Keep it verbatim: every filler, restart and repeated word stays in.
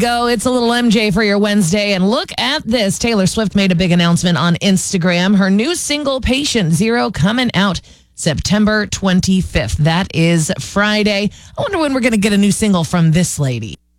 Go. It's a little M J for your Wednesday. And look at this. Taylor Swift made a big announcement on Instagram. Her new single, Patient Zero, coming out September twenty-fifth. That is Friday. I wonder when we're going to get a new single from this lady.